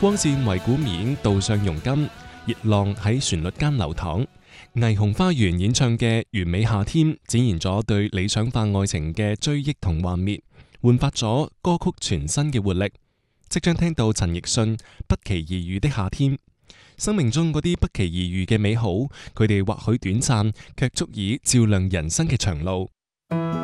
光線為鼓面鍍上熔金，熱浪喺旋律間流淌。霓虹花園演唱嘅《完美夏天》展現咗對理想化愛情嘅追憶同幻滅，煥發咗歌曲全新嘅活力。即將聽到陳奕迅《不期而遇的夏天》。生命中嗰啲不期而遇嘅美好，佢哋或許短暫，卻足以照亮人生嘅長路。